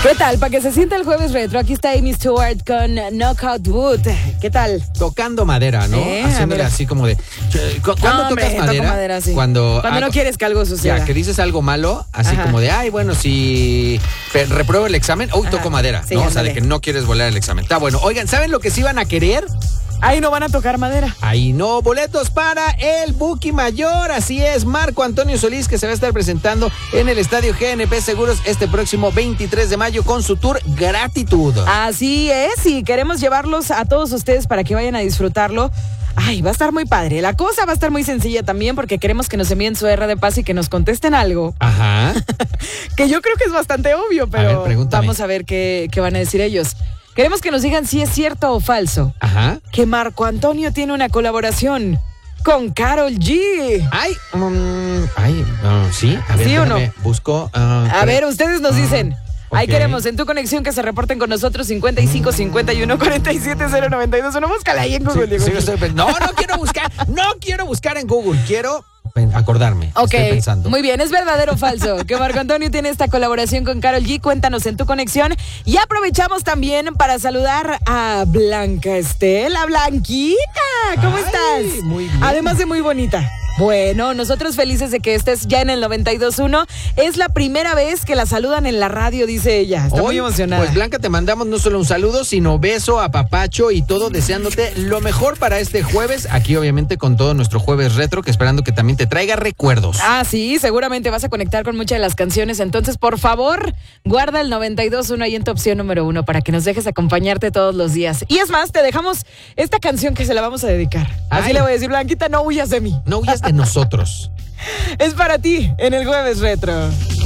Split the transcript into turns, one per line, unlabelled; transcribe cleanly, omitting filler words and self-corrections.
¿Qué tal? Para que se sienta el jueves retro, aquí está Amy Stewart con Knockout Wood. ¿Qué tal?
Tocando madera, ¿no? Haciéndole así como de... ¿Cuándo tocas madera?
Toco madera, sí.
Cuando
no quieres que algo suceda.
Ya, que dices algo malo, así como de, ay, bueno, si repruebo el examen, toco madera,
sí,
¿no?
ándale.
O sea, de que no quieres volar el examen. Está bueno. Oigan, ¿saben lo que sí van a querer?
Ahí no van a tocar madera.
Ahí no, boletos para el Buki Mayor, así es, Marco Antonio Solís, que se va a estar presentando en el Estadio GNP Seguros este próximo 23 de mayo con su tour Gratitud.
Así es, y queremos llevarlos a todos ustedes para que vayan a disfrutarlo. Ay, va a estar muy padre. La cosa va a estar muy sencilla también porque queremos que nos envíen su R de paz y que nos contesten algo.
Ajá.
Que yo creo que es bastante obvio, pero
A ver, pregúntame.
vamos a ver qué van a decir ellos. Queremos que nos digan si es cierto o falso
Ajá.
que Marco Antonio tiene una colaboración con Karol G.
Ay, sí, a ver,
¿Sí o no?
busco.
A ver, ustedes nos dicen. Ahí
ok.
queremos en tu conexión que se reporten con nosotros 55 51 47 092. No, búscala ahí en Google, Diego.
No quiero buscar en Google, quiero acordarme.
Ok,
Estoy pensando.
muy bien, ¿es verdadero o falso que Marco Antonio tiene esta colaboración con Karol G? Cuéntanos en tu conexión. Y aprovechamos también para saludar a Blanca Estela. Blanquita, ¿cómo
Ay,
estás?
muy bien.
Además de muy bonita. Bueno, nosotros felices de que estés ya en el 92.1. Es la primera vez que la saludan en la radio, dice ella. Está muy emocionada.
Pues Blanca, te mandamos no solo un saludo, sino beso, apapacho y todo, deseándote lo mejor para este jueves. Aquí obviamente con todo nuestro jueves retro, que esperando que también te traiga recuerdos.
Ah, sí, seguramente vas a conectar con muchas de las canciones. Entonces, por favor, guarda el 92.1 ahí en tu opción número 1 para que nos dejes acompañarte todos los días. Y es más, te dejamos esta canción que se la vamos a dedicar. Así
Ay.
le voy a decir, Blanquita, no huyas de mí.
No huyas de nosotros.
Es para ti en el jueves retro.